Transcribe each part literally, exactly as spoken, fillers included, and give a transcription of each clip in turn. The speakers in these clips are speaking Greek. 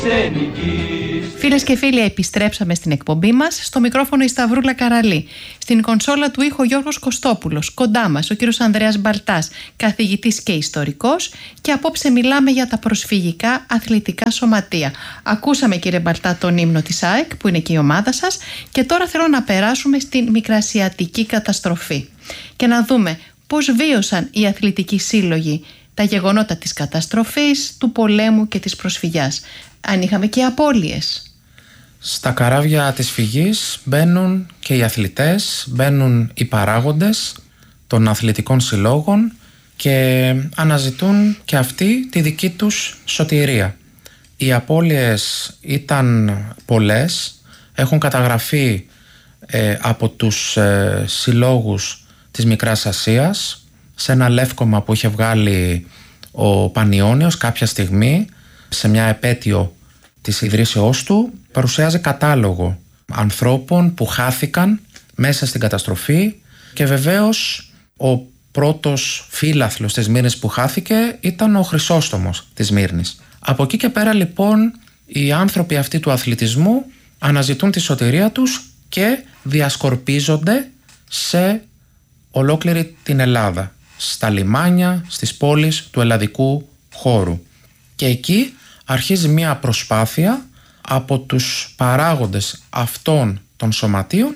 Φίλες και φίλοι, επιστρέψαμε στην εκπομπή μας. Στο μικρόφωνο η Σταυρούλα Καραλή. Στην κονσόλα του ήχου ο Γιώργος Κωστόπουλος. Κοντά μας ο κύριος Ανδρέας Μπαλτάς, καθηγητής και ιστορικός. Και απόψε μιλάμε για τα προσφυγικά αθλητικά σωματεία. Ακούσαμε, κύριε Μπαλτά, τον ύμνο της ΑΕΚ, που είναι και η ομάδα σας. Και τώρα θέλω να περάσουμε στην μικρασιατική καταστροφή και να δούμε πώς βίωσαν οι αθλητικοί σύλλογοι τα γεγονότα της καταστροφής, του πολέμου και της προσφυγιάς. Αν είχαμε και απώλειες. Στα καράβια της φυγής μπαίνουν και οι αθλητές, μπαίνουν οι παράγοντες των αθλητικών συλλόγων και αναζητούν και αυτοί τη δική τους σωτηρία. Οι απώλειες ήταν πολλές, έχουν καταγραφεί ε, από τους ε, συλλόγους της Μικράς Ασίας σε ένα λεύκομα που είχε βγάλει ο Πανιώνιος κάποια στιγμή, σε μια επέτειο της ιδρύσεώς του, παρουσιάζει κατάλογο ανθρώπων που χάθηκαν μέσα στην καταστροφή και βεβαίως ο πρώτος φύλαθλος της Σμύρνης που χάθηκε ήταν ο Χρυσόστομος της Σμύρνης. Από εκεί και πέρα λοιπόν οι άνθρωποι αυτοί του αθλητισμού αναζητούν τη σωτηρία τους και διασκορπίζονται σε ολόκληρη την Ελλάδα, στα λιμάνια, στις πόλεις του ελλαδικού χώρου. Και εκεί αρχίζει μια προσπάθεια από τους παράγοντες αυτών των σωματείων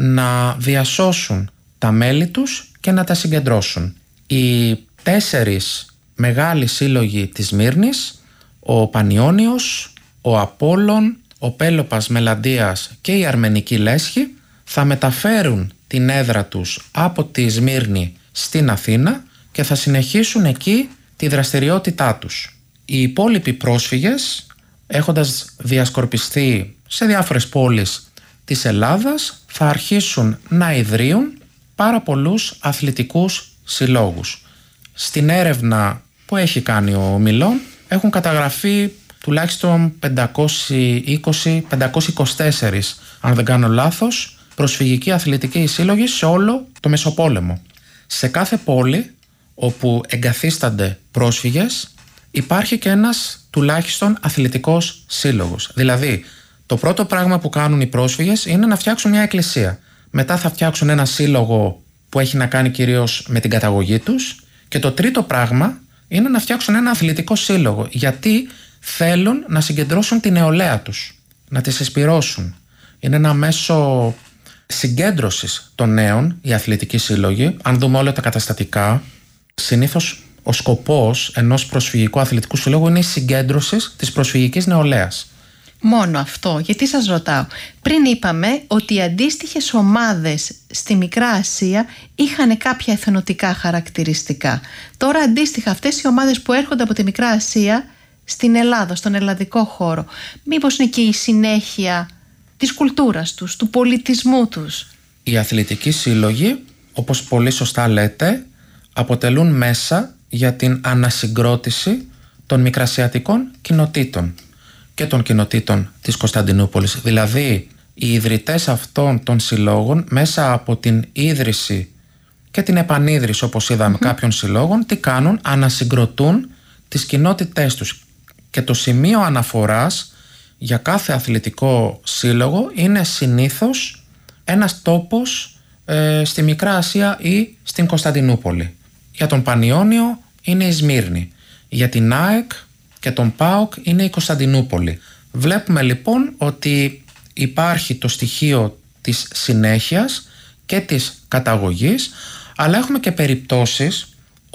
να διασώσουν τα μέλη τους και να τα συγκεντρώσουν. Οι τέσσερις μεγάλοι σύλλογοι της Σμύρνης, ο Πανιώνιος, ο Απόλλων, ο Πέλοπας Μελαντίας και η Αρμενική Λέσχη, θα μεταφέρουν την έδρα τους από τη Σμύρνη στην Αθήνα και θα συνεχίσουν εκεί τη δραστηριότητά τους. Οι υπόλοιποι πρόσφυγες, έχοντας διασκορπιστεί σε διάφορες πόλεις της Ελλάδας, θα αρχίσουν να ιδρύουν πάρα πολλούς αθλητικούς συλλόγους. Στην έρευνα που έχει κάνει ο Μιλών έχουν καταγραφεί τουλάχιστον πεντακόσια είκοσι πεντακόσια είκοσι τέσσερα, αν δεν κάνω λάθος, προσφυγικοί αθλητικοί σύλλογοι σε όλο το Μεσοπόλεμο. Σε κάθε πόλη όπου εγκαθίστανται πρόσφυγες υπάρχει και ένας τουλάχιστον αθλητικός σύλλογος. Δηλαδή, το πρώτο πράγμα που κάνουν οι πρόσφυγες είναι να φτιάξουν μια εκκλησία. Μετά θα φτιάξουν ένα σύλλογο που έχει να κάνει κυρίως με την καταγωγή τους. Και το τρίτο πράγμα είναι να φτιάξουν ένα αθλητικό σύλλογο. Γιατί θέλουν να συγκεντρώσουν την νεολαία τους, να τη συσπυρώσουν. Είναι ένα μέσο συγκέντρωσης των νέων, οι αθλητικοί σύλλογοι. Αν δούμε όλα τα καταστατικά, συνήθως ο σκοπός ενός προσφυγικού αθλητικού συλλόγου είναι η συγκέντρωση της προσφυγικής νεολαίας. Μόνο αυτό, γιατί σας ρωτάω. Πριν είπαμε ότι οι αντίστοιχες ομάδες στη Μικρά Ασία είχαν κάποια εθνοτικά χαρακτηριστικά. Τώρα αντίστοιχα αυτές οι ομάδες που έρχονται από τη Μικρά Ασία στην Ελλάδα, στον ελλαδικό χώρο, μήπως είναι και η συνέχεια της κουλτούρας τους, του πολιτισμού τους? Οι αθλητικοί σύλλογοι, όπως πολύ σωστά λέτε, αποτελούν μέσα για την ανασυγκρότηση των μικρασιατικών κοινοτήτων και των κοινοτήτων της Κωνσταντινούπολης. Δηλαδή, οι ιδρυτές αυτών των συλλόγων, μέσα από την ίδρυση και την επανίδρυση, όπως είδαμε, mm-hmm. κάποιων συλλόγων, τι κάνουν? Ανασυγκροτούν τις κοινότητές τους. Και το σημείο αναφοράς για κάθε αθλητικό σύλλογο είναι συνήθως ένας τόπος ε, στη Μικρά Ασία ή στην Κωνσταντινούπολη. Για τον Πανιώνιο είναι η Σμύρνη. Για την ΑΕΚ και τον ΠΑΟΚ είναι η Κωνσταντινούπολη. Βλέπουμε λοιπόν ότι υπάρχει το στοιχείο της συνέχειας και της καταγωγής, αλλά έχουμε και περιπτώσεις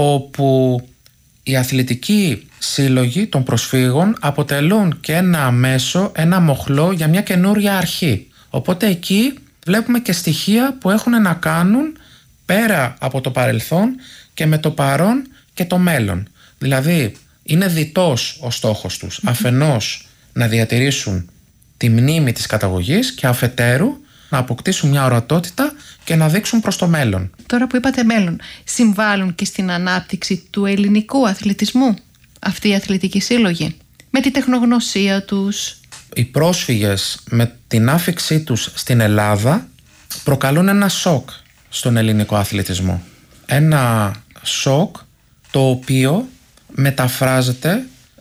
όπου οι αθλητικοί σύλλογοι των προσφύγων αποτελούν και ένα μέσο, ένα μοχλό για μια καινούρια αρχή. Οπότε εκεί βλέπουμε και στοιχεία που έχουν να κάνουν πέρα από το παρελθόν και με το παρόν και το μέλλον. Δηλαδή είναι διτός ο στόχος τους. Αφενός να διατηρήσουν τη μνήμη της καταγωγής και αφετέρου να αποκτήσουν μια ορατότητα και να δείξουν προς το μέλλον. Τώρα που είπατε μέλλον, συμβάλλουν και στην ανάπτυξη του ελληνικού αθλητισμού αυτοί οι αθλητικοί σύλλογοι, με τη τεχνογνωσία τους? Οι πρόσφυγες με την άφιξή τους στην Ελλάδα προκαλούν ένα σοκ στον ελληνικό αθλητισμό. Ένα σοκ το οποίο μεταφράζεται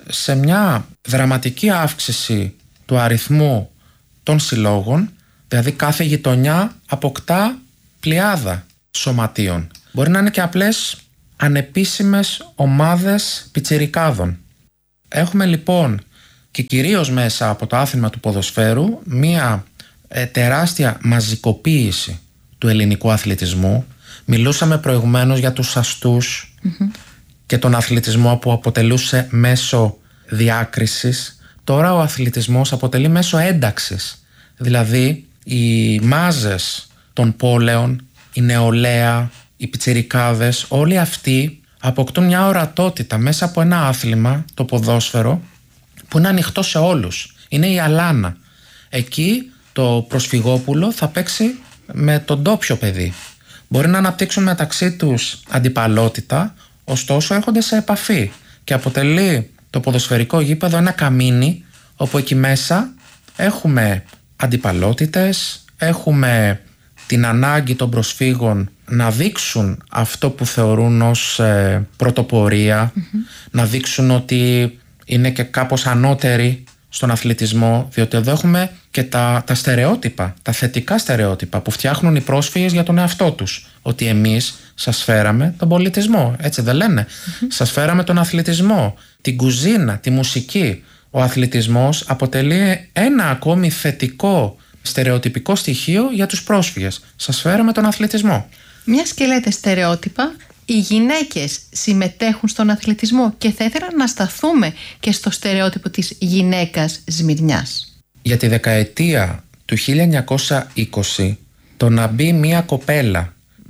σε μια δραματική αύξηση του αριθμού των συλλόγων, δηλαδή κάθε γειτονιά αποκτά πλειάδα σωματείων. Μπορεί να είναι και απλές ανεπίσημες ομάδες πιτσιρικάδων. Έχουμε λοιπόν και κυρίως μέσα από το άθλημα του ποδοσφαίρου μία ε, τεράστια μαζικοποίηση του ελληνικού αθλητισμού. Μιλούσαμε προηγουμένως για τους αστούς mm-hmm. και τον αθλητισμό που αποτελούσε μέσο διάκρισης. Τώρα ο αθλητισμός αποτελεί μέσο ένταξης. Δηλαδή οι μάζες των πόλεων, η νεολαία, οι πιτσιρικάδες, όλοι αυτοί αποκτούν μια ορατότητα μέσα από ένα άθλημα, το ποδόσφαιρο, που είναι ανοιχτό σε όλους. Είναι η αλάνα. Εκεί το προσφυγόπουλο θα παίξει με τον ντόπιο παιδί. Μπορεί να αναπτύξουν μεταξύ τους αντιπαλότητα, ωστόσο έρχονται σε επαφή και αποτελεί το ποδοσφαιρικό γήπεδο ένα καμίνι, όπου εκεί μέσα έχουμε αντιπαλότητες, έχουμε την ανάγκη των προσφύγων να δείξουν αυτό που θεωρούν ως ε, πρωτοπορία, mm-hmm. να δείξουν ότι είναι και κάπως ανώτεροι στον αθλητισμό, διότι εδώ έχουμε και τα, τα στερεότυπα, τα θετικά στερεότυπα που φτιάχνουν οι πρόσφυγες για τον εαυτό τους. Ότι εμείς σας φέραμε τον πολιτισμό, έτσι δεν λένε. Mm-hmm. Σας φέραμε τον αθλητισμό, την κουζίνα, τη μουσική. Ο αθλητισμός αποτελεί ένα ακόμη θετικό στερεοτυπικό στοιχείο για τους πρόσφυγες. Σας φέραμε τον αθλητισμό. Μιας και λέτε στερεότυπα, οι γυναίκες συμμετέχουν στον αθλητισμό και θα ήθελα να σταθούμε και στο στερεότυπο της γυναίκας Σμυρνιάς. Για τη δεκαετία του χίλια εννιακόσια είκοσι, το να μπει μια κοπέλα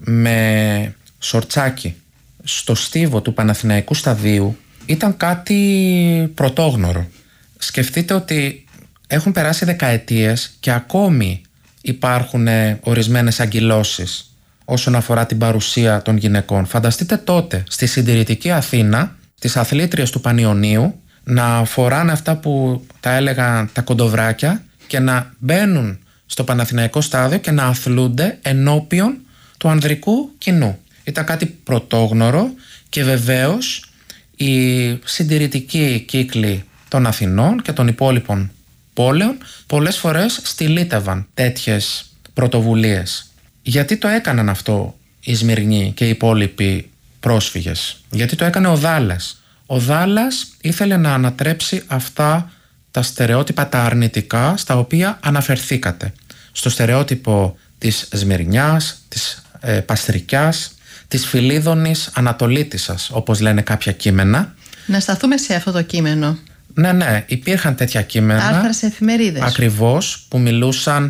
με σορτσάκι στο στίβο του Παναθηναϊκού Σταδίου ήταν κάτι πρωτόγνωρο. Σκεφτείτε ότι έχουν περάσει δεκαετίες και ακόμη υπάρχουν ορισμένες αγκυλώσεις όσον αφορά την παρουσία των γυναικών. Φανταστείτε τότε στη συντηρητική Αθήνα τις αθλήτριες του Πανιωνίου να φοράνε αυτά που τα έλεγαν τα κοντοβράκια και να μπαίνουν στο Παναθηναϊκό Στάδιο και να αθλούνται ενώπιον του ανδρικού κοινού. Ήταν κάτι πρωτόγνωρο και βεβαίως οι συντηρητικοί κύκλοι των Αθηνών και των υπόλοιπων πόλεων πολλές φορές στυλίτευαν τέτοιες πρωτοβουλίες. Γιατί το έκαναν αυτό οι Σμυρνοί και οι υπόλοιποι πρόσφυγες? Γιατί το έκανε ο Δάλλας. Ο Δάλλας ήθελε να ανατρέψει αυτά τα στερεότυπα τα αρνητικά στα οποία αναφερθήκατε. Στο στερεότυπο της Σμυρνιάς, της ε, Παστρικιάς, της Φιλίδωνης Ανατολίτισσας, όπως λένε κάποια κείμενα. Να σταθούμε σε αυτό το κείμενο. Ναι, ναι, υπήρχαν τέτοια κείμενα. Άρθρα σε εφημερίδες. Ακριβώς, που μιλούσαν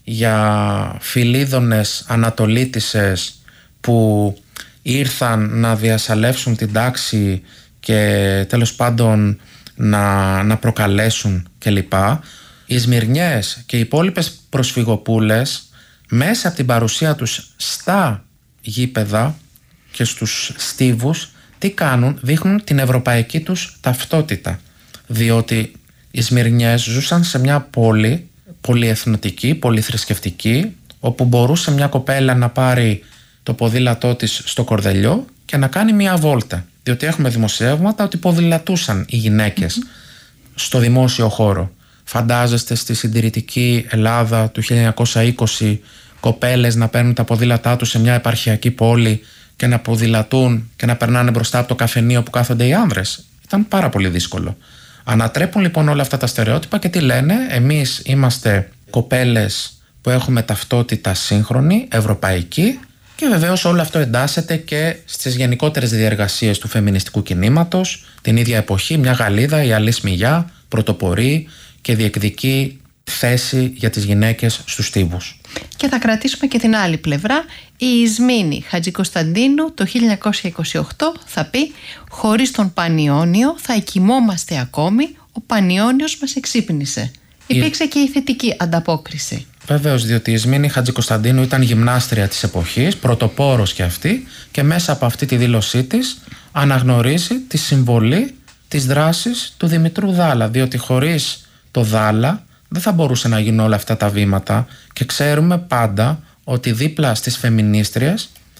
για Φιλίδωνες Ανατολίτισσες που ήρθαν να διασαλεύσουν την τάξη και τέλος πάντων να, να προκαλέσουν κλπ. Οι Σμυρνιές και οι υπόλοιπες προσφυγοπούλες μέσα από την παρουσία τους στα γήπεδα και στους στίβους τι κάνουν? Δείχνουν την ευρωπαϊκή τους ταυτότητα, διότι οι Σμυρνιές ζούσαν σε μια πόλη πολυεθνοτική, πολυθρησκευτική, όπου μπορούσε μια κοπέλα να πάρει το ποδήλατό της στο Κορδελιό και να κάνει μια βόλτα, διότι έχουμε δημοσιεύματα ότι ποδηλατούσαν οι γυναίκες mm-hmm. στο δημόσιο χώρο. Φαντάζεστε στη συντηρητική Ελλάδα του χίλια εννιακόσια είκοσι κοπέλες να παίρνουν τα ποδήλατά τους σε μια επαρχιακή πόλη και να ποδηλατούν και να περνάνε μπροστά από το καφενείο που κάθονται οι άνδρες? Ήταν πάρα πολύ δύσκολο. Ανατρέπουν λοιπόν όλα αυτά τα στερεότυπα και τι λένε? Εμείς είμαστε κοπέλες που έχουμε ταυτότητα σύγχρονη, ευρωπαϊκή, και βεβαίως όλο αυτό εντάσσεται και στις γενικότερες διεργασίες του φεμινιστικού κινήματος. Την ίδια εποχή μια Γαλλίδα, η Αλή Σμιγιά, πρωτοπορεί και διεκδικεί θέση για τις γυναίκες στους στίβους. Και θα κρατήσουμε και την άλλη πλευρά. Η Ισμήνη Χατζικοσταντίνου το χίλια εννιακόσια είκοσι οκτώ θα πει: χωρίς τον Πανιώνιο θα εκοιμόμαστε ακόμη, ο Πανιώνιος μας εξύπνησε. Η... Υπήρξε και η θετική ανταπόκριση. Βεβαίως, διότι η Ισμήνη Χατζικοσταντίνου ήταν γυμνάστρια της εποχής, πρωτοπόρος και αυτή, και μέσα από αυτή τη δήλωσή της αναγνωρίζει τη συμβολή της δράσης του Δημητρού Δάλλα, διότι χωρίς το Δάλλα δεν θα μπορούσε να γίνουν όλα αυτά τα βήματα, και ξέρουμε πάντα ότι δίπλα στις φεμινίστριες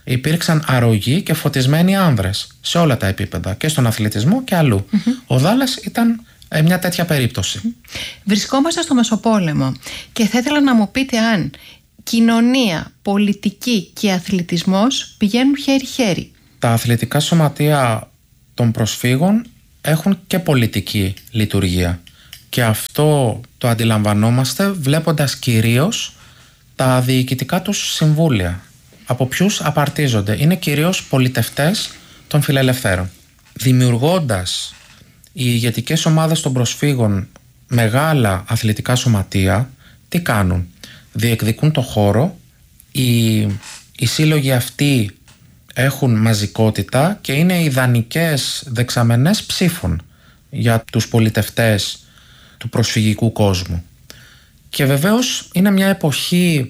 υπήρξαν αρρωγοί και φωτισμένοι άνδρες σε όλα τα επίπεδα, και στον αθλητισμό και αλλού. Mm-hmm. Ο Δάλλας ήταν ε, μια τέτοια περίπτωση. Mm-hmm. Βρισκόμαστε στο Μεσοπόλεμο και θα ήθελα να μου πείτε αν κοινωνία, πολιτική και αθλητισμός πηγαίνουν χέρι-χέρι. Τα αθλητικά σωματεία των προσφύγων έχουν και πολιτική λειτουργία, και αυτό το αντιλαμβανόμαστε βλέποντας κυρίως τα διοικητικά τους συμβούλια. Από ποιους απαρτίζονται? Είναι κυρίως πολιτευτές των φιλελευθέρων. Δημιουργώντας οι ηγετικές ομάδες των προσφύγων μεγάλα αθλητικά σωματεία, τι κάνουν? Διεκδικούν το χώρο, οι, οι σύλλογοι αυτοί έχουν μαζικότητα και είναι ιδανικές δεξαμενές ψήφων για τους πολιτευτές του προσφυγικού κόσμου. Και βεβαίως είναι μια εποχή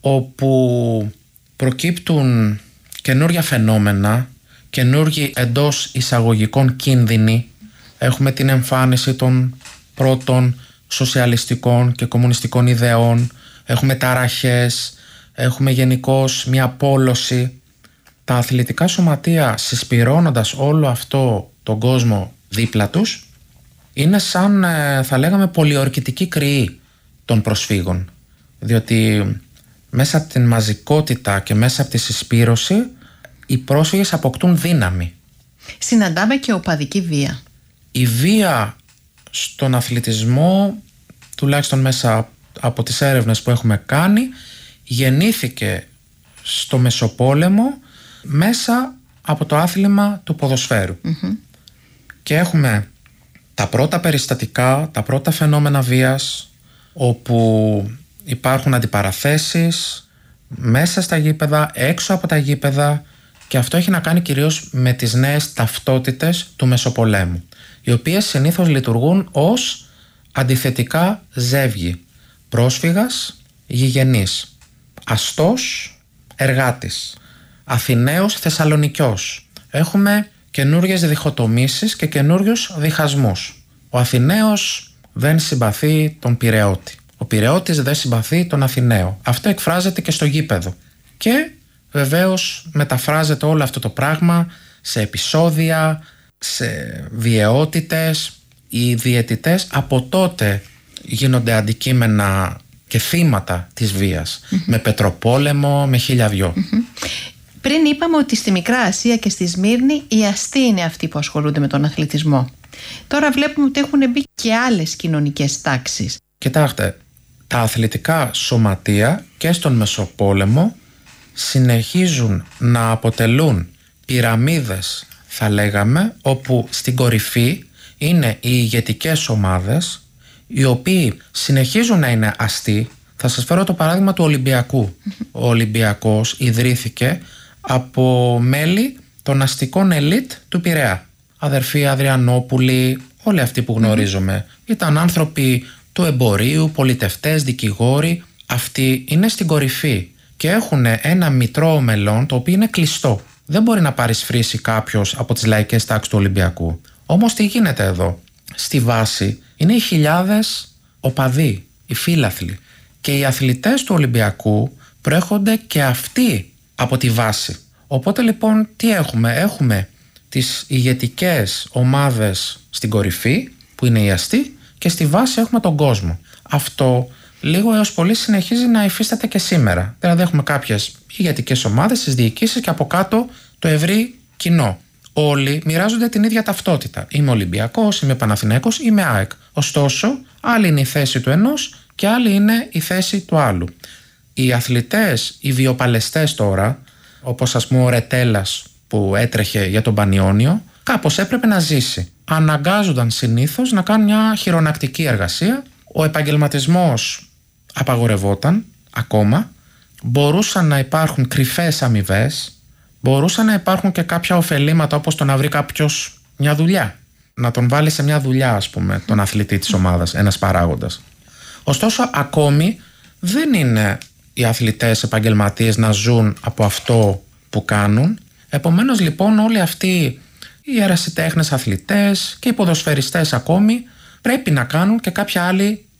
όπου προκύπτουν καινούργια φαινόμενα, καινούργιοι εντός εισαγωγικών κίνδυνοι. Έχουμε την εμφάνιση των πρώτων σοσιαλιστικών και κομμουνιστικών ιδεών, έχουμε ταραχές, έχουμε γενικώς μια πόλωση. Τα αθλητικά σωματεία, συσπυρώνοντας όλο αυτό τον κόσμο δίπλα τους, είναι σαν, θα λέγαμε, πολιορκητική κρυή των προσφύγων, διότι μέσα από την μαζικότητα και μέσα από τη συσπήρωση οι πρόσφυγες αποκτούν δύναμη. Συναντάμε και οπαδική βία. Η βία στον αθλητισμό, τουλάχιστον μέσα από τις έρευνες που έχουμε κάνει, γεννήθηκε στο Μεσοπόλεμο μέσα από το άθλημα του ποδοσφαίρου. Mm-hmm. Και έχουμε τα πρώτα περιστατικά, τα πρώτα φαινόμενα βίας, όπου υπάρχουν αντιπαραθέσεις μέσα στα γήπεδα, έξω από τα γήπεδα, και αυτό έχει να κάνει κυρίως με τις νέες ταυτότητες του Μεσοπολέμου, οι οποίες συνήθως λειτουργούν ως αντιθετικά ζεύγη. Πρόσφυγας, γηγενής. Αστός, εργάτης. Αθηναίος, Θεσσαλονικιός. Έχουμε καινούριες διχοτομήσεις και καινούριους διχασμούς. Ο Αθηναίος δεν συμπαθεί τον Πειραιώτη. Ο Πειραιώτης δεν συμπαθεί τον Αθηναίο. Αυτό εκφράζεται και στο γήπεδο. Και βεβαίως μεταφράζεται όλο αυτό το πράγμα σε επεισόδια, σε βιαιότητες. Οι διαιτητές από τότε γίνονται αντικείμενα και θύματα της βίας. Mm-hmm. Με πετροπόλεμο, με χίλια δυο. Mm-hmm. Πριν είπαμε ότι στη Μικρά Ασία και στη Σμύρνη οι αστεί είναι αυτοί που ασχολούνται με τον αθλητισμό. Τώρα βλέπουμε ότι έχουν μπει και άλλες κοινωνικές τάξεις. Κοιτάξτε, τα αθλητικά σωματεία και στον Μεσοπόλεμο συνεχίζουν να αποτελούν πυραμίδες, θα λέγαμε, όπου στην κορυφή είναι οι ηγετικές ομάδες, οι οποίοι συνεχίζουν να είναι αστεί. Θα σας φέρω το παράδειγμα του Ολυμπιακού. Ο Ολυμπιακός ιδρύθηκε από μέλη των αστικών ελίτ του Πειραιά. Αδερφοί Αδριανόπουλοι, όλοι αυτοί που γνωρίζουμε. Ήταν άνθρωποι του εμπορίου, πολιτευτές, δικηγόροι. Αυτοί είναι στην κορυφή και έχουν ένα μητρό μελών το οποίο είναι κλειστό. Δεν μπορεί να παρισφρήσει κάποιος από τις λαϊκές τάξεις του Ολυμπιακού. Όμως τι γίνεται εδώ? Στη βάση είναι οι χιλιάδες οπαδοί, οι φίλαθλοι. Και οι αθλητές του Ολυμπιακού προέρχονται και αυτοί από τη βάση. Οπότε λοιπόν τι έχουμε? Έχουμε τις ηγετικές ομάδες στην κορυφή, που είναι οι αστεί, και στη βάση έχουμε τον κόσμο. Αυτό λίγο έως πολύ συνεχίζει να υφίσταται και σήμερα. Δηλαδή έχουμε κάποιες ηγετικές ομάδες στις διοικήσεις και από κάτω το ευρύ κοινό. Όλοι μοιράζονται την ίδια ταυτότητα. Είμαι Ολυμπιακός, είμαι Παναθηναϊκός, είμαι ΑΕΚ. Ωστόσο, άλλη είναι η θέση του ενός και άλλη είναι η θέση του άλλου. Οι αθλητές, οι βιοπαλαιστές τώρα, όπως ας πούμε ο Ρετέλας που έτρεχε για τον Πανιόνιο, κάπως έπρεπε να ζήσει. Αναγκάζονταν συνήθως να κάνουν μια χειρονακτική εργασία. Ο επαγγελματισμός απαγορευόταν ακόμα. Μπορούσαν να υπάρχουν κρυφές αμοιβές. Μπορούσαν να υπάρχουν και κάποια ωφελήματα, όπως το να βρει κάποιος μια δουλειά. Να τον βάλει σε μια δουλειά, ας πούμε, τον αθλητή της ομάδας, ένας παράγοντας. Ωστόσο, ακόμη δεν είναι οι αθλητές επαγγελματίες να ζουν από αυτό που κάνουν. Επομένως, λοιπόν, όλοι αυτοί οι ερασιτέχνες αθλητές και οι ποδοσφαιριστές ακόμη πρέπει να κάνουν και κάποια άλλη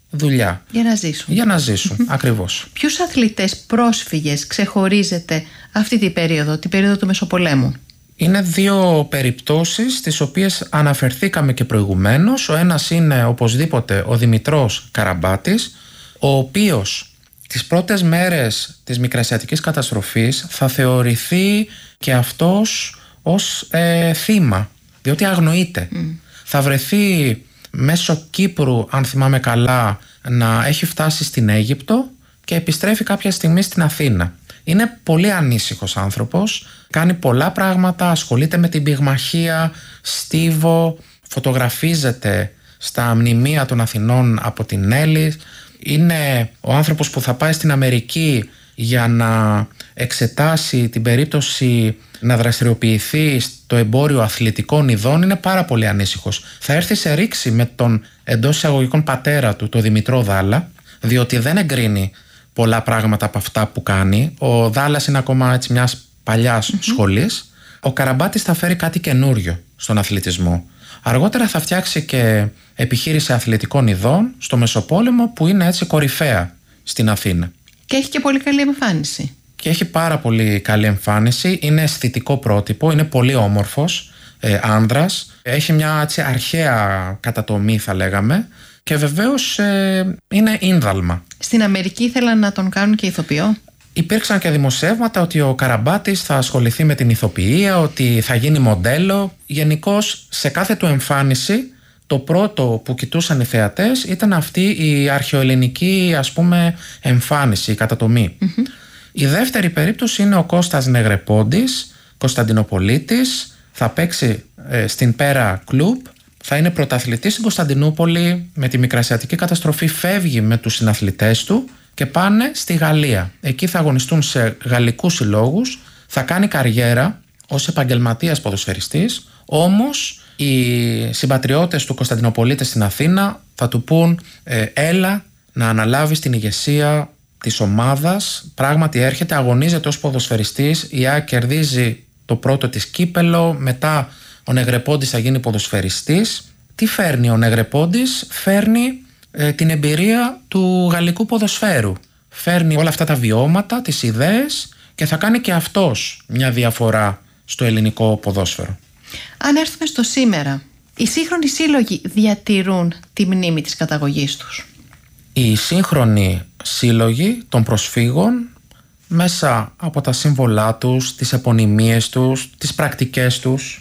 δουλειά. Για να ζήσουν. Για να ζήσουν, ακριβώς. Ποιους αθλητές πρόσφυγες ξεχωρίζετε αυτή την περίοδο, την περίοδο του Μεσοπολέμου? Είναι δύο περιπτώσεις τις οποίες αναφερθήκαμε και προηγουμένως. Ο ένας είναι οπωσδήποτε ο Δημητρός Καραμπάτης, ο οποίος τις πρώτες μέρες της Μικρασιατικής καταστροφής θα θεωρηθεί και αυτός ως ε, θύμα, διότι αγνοείται. Mm. Θα βρεθεί μέσω Κύπρου, αν θυμάμαι καλά, να έχει φτάσει στην Αίγυπτο και επιστρέφει κάποια στιγμή στην Αθήνα. Είναι πολύ ανήσυχος άνθρωπος, κάνει πολλά πράγματα, ασχολείται με την πυγμαχία, στίβο, φωτογραφίζεται στα μνημεία των Αθηνών από την Έλλη. Είναι ο άνθρωπος που θα πάει στην Αμερική για να εξετάσει την περίπτωση να δραστηριοποιηθεί στο εμπόριο αθλητικών ειδών. Είναι πάρα πολύ ανήσυχος. Θα έρθει σε ρήξη με τον εντός εισαγωγικών πατέρα του, τον Δημητρό Δάλα, διότι δεν εγκρίνει πολλά πράγματα από αυτά που κάνει. Ο Δάλας είναι ακόμα έτσι μιας παλιάς mm-hmm. σχολής. Ο Καραμπάτης θα φέρει κάτι καινούριο στον αθλητισμό. Αργότερα θα φτιάξει και επιχείρηση αθλητικών ειδών στο Μεσοπόλεμο, που είναι έτσι κορυφαία στην Αθήνα. Και έχει και πολύ καλή εμφάνιση. Και έχει πάρα πολύ καλή εμφάνιση. Είναι αισθητικό πρότυπο, είναι πολύ όμορφος ε, άνδρας. Έχει μια έτσι αρχαία κατατομή, θα λέγαμε. Και βεβαίως ε, είναι ίνδαλμα. Στην Αμερική ήθελαν να τον κάνουν και ηθοποιό. Υπήρξαν και δημοσιεύματα ότι ο Καραμπάτης θα ασχοληθεί με την ηθοποιία, ότι θα γίνει μοντέλο. Γενικώς σε κάθε του εμφάνιση το πρώτο που κοιτούσαν οι θεατές ήταν αυτή η αρχαιοελληνική, ας πούμε, εμφάνιση, η κατατομή. Mm-hmm. Η δεύτερη περίπτωση είναι ο Κώστας Νεγρεπόντης, Κωνσταντινοπολίτης, θα παίξει ε, στην Πέρα Κλουμπ, θα είναι πρωταθλητής στην Κωνσταντινούπολη. Με τη Μικρασιατική καταστροφή φεύγει με τους συναθλητές του και πάνε στη Γαλλία. Εκεί θα αγωνιστούν σε γαλλικούς συλλόγους, θα κάνει καριέρα ως επαγγελματίας ποδοσφαιριστής, όμως οι συμπατριώτες του Κωνσταντινοπολίτη στην Αθήνα θα του πούν ε, έλα να αναλάβεις την ηγεσία της ομάδας. Πράγματι έρχεται, αγωνίζεται ως ποδοσφαιριστής, η ΑΕΚ κερδίζει το πρώτο της κύπελο, μετά ο Νεγρεπόντης θα γίνει ποδοσφαιριστής. Τι φέρνει ο Νεγρεπόντης? Φέρνει ε, την εμπειρία του γαλλικού ποδοσφαίρου. Φέρνει όλα αυτά τα βιώματα, τις ιδέες, και θα κάνει και αυτός μια διαφορά στο ελληνικό ποδόσφαιρο. Αν έρθουμε στο σήμερα, οι σύγχρονοι σύλλογοι διατηρούν τη μνήμη της καταγωγής τους? Οι σύγχρονοι σύλλογοι των προσφύγων, μέσα από τα σύμβολά τους, τις επωνυμίες τους, τις πρακτικές τους,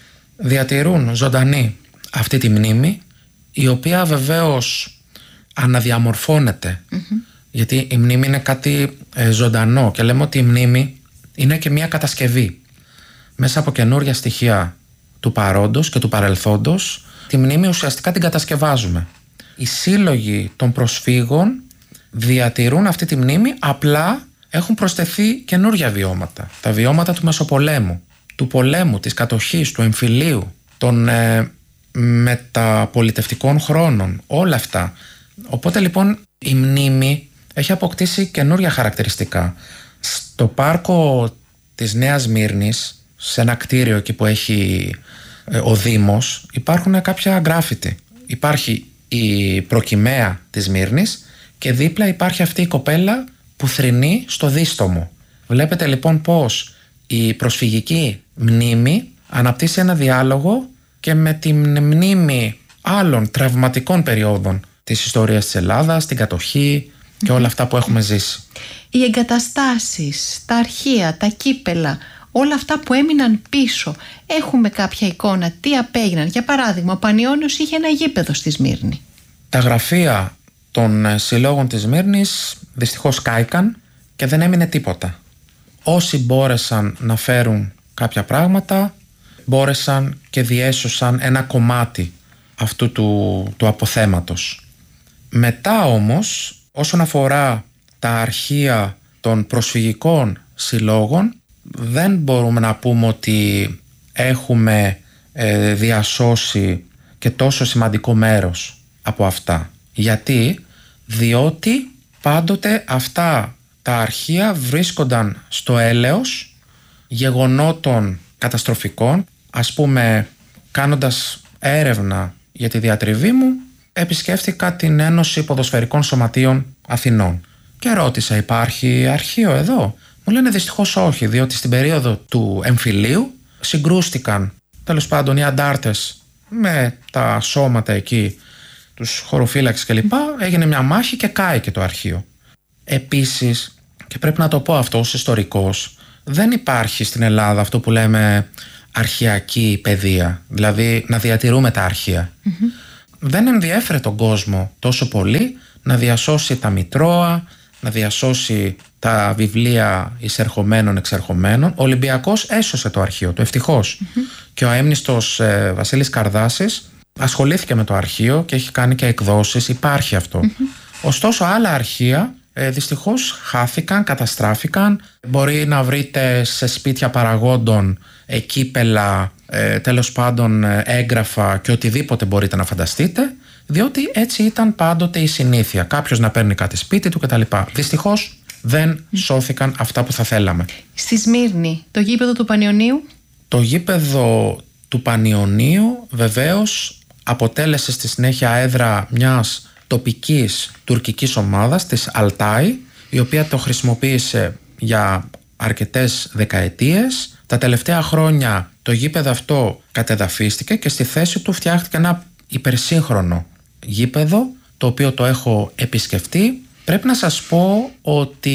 διατηρούν ζωντανή αυτή τη μνήμη, η οποία βεβαίως αναδιαμορφώνεται. Mm-hmm. Γιατί η μνήμη είναι κάτι ε, ζωντανό, και λέμε ότι η μνήμη είναι και μια κατασκευή. Μέσα από καινούρια στοιχεία του παρόντος και του παρελθόντος, τη μνήμη ουσιαστικά την κατασκευάζουμε. Οι σύλλογοι των προσφύγων διατηρούν αυτή τη μνήμη, απλά έχουν προσθεθεί καινούρια βιώματα. Τα βιώματα του Μεσοπολέμου, του πολέμου, της κατοχής, του εμφυλίου, των ε, μεταπολιτευτικών χρόνων, όλα αυτά. Οπότε λοιπόν η μνήμη έχει αποκτήσει καινούρια χαρακτηριστικά. Στο πάρκο της Νέας Μύρνης, σε ένα κτίριο εκεί που έχει ε, ο Δήμος, υπάρχουν κάποια γκράφιτι. Υπάρχει η προκυμαία της Μύρνης και δίπλα υπάρχει αυτή η κοπέλα που θρηνεί στο δίστομο. Βλέπετε λοιπόν πως η προσφυγική μνήμη αναπτύσσει ένα διάλογο και με την μνήμη άλλων τραυματικών περιόδων της ιστορίας της Ελλάδας, την κατοχή και όλα αυτά που έχουμε ζήσει. Οι εγκαταστάσεις, τα αρχεία, τα κύπελα, όλα αυτά που έμειναν πίσω, έχουμε κάποια εικόνα τι απέγιναν? Για παράδειγμα, ο Πανιώνιος είχε ένα γήπεδο στη Σμύρνη. Τα γραφεία των συλλόγων της Σμύρνης δυστυχώς κάηκαν και δεν έμεινε τίποτα. Όσοι μπόρεσαν να φέρουν κάποια πράγματα, μπόρεσαν και διέσωσαν ένα κομμάτι αυτού του, του αποθέματος. Μετά όμως, όσον αφορά τα αρχεία των προσφυγικών συλλόγων, δεν μπορούμε να πούμε ότι έχουμε ε, διασώσει και τόσο σημαντικό μέρος από αυτά. Γιατί? Διότι πάντοτε αυτά τα αρχεία βρίσκονταν στο έλεος γεγονότων καταστροφικών. Ας πούμε, κάνοντας έρευνα για τη διατριβή μου, επισκέφθηκα την Ένωση Ποδοσφαιρικών Σωματείων Αθηνών και ρώτησα, υπάρχει αρχείο εδώ? Μου λένε δυστυχώς όχι, διότι στην περίοδο του εμφυλίου συγκρούστηκαν τέλος πάντων οι αντάρτες με τα σώματα εκεί, τους χωροφύλακες κλπ. Έγινε μια μάχη και κάηκε το αρχείο. Επίσης, και πρέπει να το πω αυτό ως ιστορικός, δεν υπάρχει στην Ελλάδα αυτό που λέμε αρχαιακή παιδεία, δηλαδή να διατηρούμε τα αρχεία. Mm-hmm. Δεν ενδιέφερε τον κόσμο τόσο πολύ να διασώσει τα μητρώα, να διασώσει τα βιβλία εισερχομένων εξερχομένων. Ο Ολυμπιακός έσωσε το αρχείο του, ευτυχώς. Mm-hmm. Και ο αείμνηστος ε, Βασίλης Καρδάσης ασχολήθηκε με το αρχείο και έχει κάνει και εκδόσεις, υπάρχει αυτό. Mm-hmm. Ωστόσο άλλα αρχεία ε, δυστυχώς χάθηκαν, καταστράφηκαν. Μπορεί να βρείτε σε σπίτια παραγόντων ε, κύπελα, ε, τέλος πάντων ε, έγγραφα και οτιδήποτε μπορείτε να φανταστείτε, διότι έτσι ήταν πάντοτε η συνήθεια. Κάποιος να παίρνει κάτι σπίτι του κτλ. Δυστυχώς δεν σώθηκαν αυτά που θα θέλαμε. Στη Σμύρνη, το γήπεδο του Πανιωνίου. Το γήπεδο του Πανιωνίου βεβαίως αποτέλεσε στη συνέχεια έδρα μιας τοπικής τουρκικής ομάδας, της Αλτάι, η οποία το χρησιμοποίησε για αρκετές δεκαετίες. Τα τελευταία χρόνια το γήπεδο αυτό κατεδαφίστηκε και στη θέση του φτιάχτηκε ένα υπερσύγχρονο γήπεδο, το οποίο το έχω επισκεφτεί. Πρέπει να σας πω ότι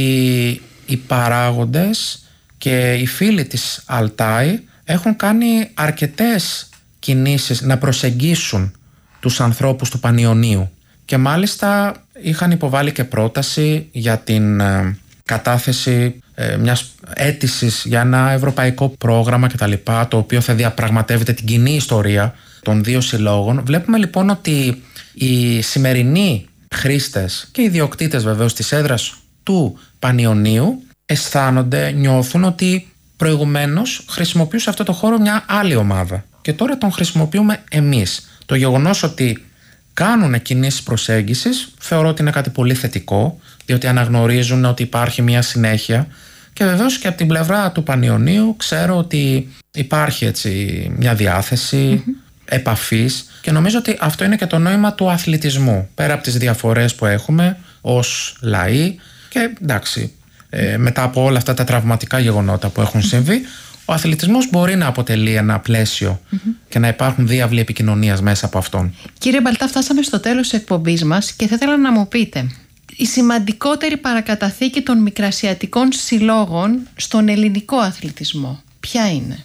οι παράγοντες και οι φίλοι της Αλτάι έχουν κάνει αρκετές κινήσεις να προσεγγίσουν τους ανθρώπους του Πανιωνίου και μάλιστα είχαν υποβάλει και πρόταση για την ε, κατάθεση ε, μιας αίτησης για ένα ευρωπαϊκό πρόγραμμα κτλ, το οποίο θα διαπραγματεύεται την κοινή ιστορία των δύο συλλόγων. Βλέπουμε λοιπόν ότι οι σημερινοί χρήστες και ιδιοκτήτες βεβαίως της έδρας του Πανιωνίου αισθάνονται, νιώθουν ότι προηγουμένως χρησιμοποιούσε αυτό το χώρο μια άλλη ομάδα και τώρα τον χρησιμοποιούμε εμείς. Το γεγονός ότι κάνουν κινήσεις προσέγγισης θεωρώ ότι είναι κάτι πολύ θετικό, διότι αναγνωρίζουν ότι υπάρχει μια συνέχεια και βεβαίως και από την πλευρά του Πανιωνίου ξέρω ότι υπάρχει έτσι μια διάθεση mm-hmm. επαφής και νομίζω ότι αυτό είναι και το νόημα του αθλητισμού, πέρα από τις διαφορές που έχουμε ως λαοί και εντάξει, ε, μετά από όλα αυτά τα τραυματικά γεγονότα που έχουν συμβεί, ο αθλητισμός μπορεί να αποτελεί ένα πλαίσιο mm-hmm. και να υπάρχουν διάβλοι επικοινωνίας μέσα από αυτόν. Κύριε Μπαλτά, φτάσαμε στο τέλος της εκπομπής μας και θα ήθελα να μου πείτε η σημαντικότερη παρακαταθήκη των μικρασιατικών συλλόγων στον ελληνικό αθλητισμό ποια είναι?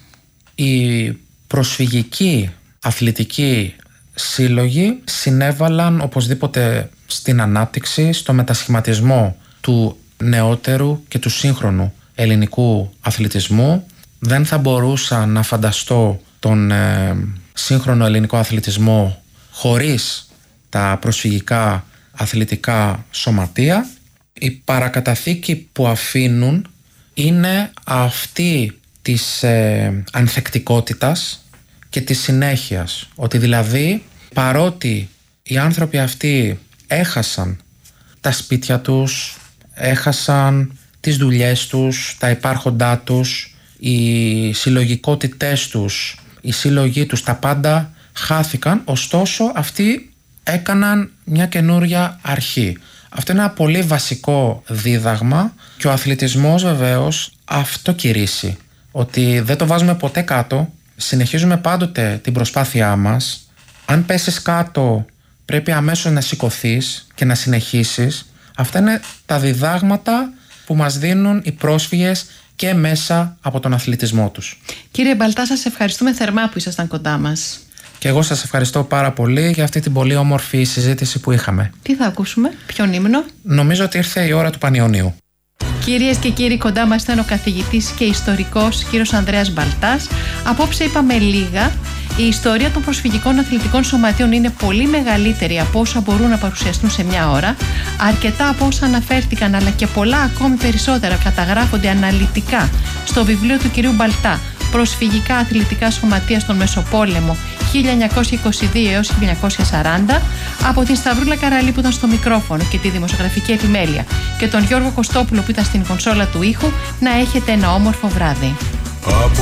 Οι προσφυγικοί αθλητικοί σύλλογοι συνέβαλαν οπωσδήποτε στην ανάπτυξη, στο μετασχηματισμό του νεότερου και του σύγχρονου ελληνικού αθλητισμού. Δεν θα μπορούσα να φανταστώ τον ε, σύγχρονο ελληνικό αθλητισμό χωρίς τα προσφυγικά αθλητικά σωματεία. Η παρακαταθήκη που αφήνουν είναι αυτή της ε, ανθεκτικότητας και της συνέχειας. Ότι δηλαδή παρότι οι άνθρωποι αυτοί έχασαν τα σπίτια τους, έχασαν τις δουλειές τους, τα υπάρχοντά τους, οι συλλογικότητές τους, οι σύλλογοι τους, τα πάντα χάθηκαν, ωστόσο αυτοί έκαναν μια καινούρια αρχή. Αυτό είναι ένα πολύ βασικό δίδαγμα και ο αθλητισμός βεβαίως αυτό κηρύσσει, ότι δεν το βάζουμε ποτέ κάτω, συνεχίζουμε πάντοτε την προσπάθειά μας. Αν πέσεις κάτω πρέπει αμέσως να σηκωθείς και να συνεχίσεις. Αυτά είναι τα διδάγματα που μας δίνουν οι πρόσφυγες και μέσα από τον αθλητισμό τους. Κύριε Μπαλτά, σας ευχαριστούμε θερμά που ήσασταν κοντά μας. Και εγώ σας ευχαριστώ πάρα πολύ για αυτή την πολύ όμορφη συζήτηση που είχαμε. Τι θα ακούσουμε, ποιον ύμνο? Νομίζω ότι ήρθε η ώρα του Πανιωνίου. Κυρίες και κύριοι, κοντά μας ήταν ο καθηγητής και ιστορικός κύριος Ανδρέας Μπαλτάς. Απόψε είπαμε λίγα. Η ιστορία των προσφυγικών αθλητικών σωματείων είναι πολύ μεγαλύτερη από όσα μπορούν να παρουσιαστούν σε μια ώρα. Αρκετά από όσα αναφέρθηκαν, αλλά και πολλά ακόμη περισσότερα καταγράφονται αναλυτικά στο βιβλίο του κυρίου Μπαλτά, Προσφυγικά αθλητικά σωματεία στον Μεσοπόλεμο χίλια εννιακόσια είκοσι δύο έως χίλια εννιακόσια σαράντα, από την Σταυρούλα Καραλή που ήταν στο μικρόφωνο και τη δημοσιογραφική επιμέλεια και τον Γιώργο Κωστόπουλο που ήταν στην κονσόλα του ήχου. Να έχετε ένα όμορφο βράδυ.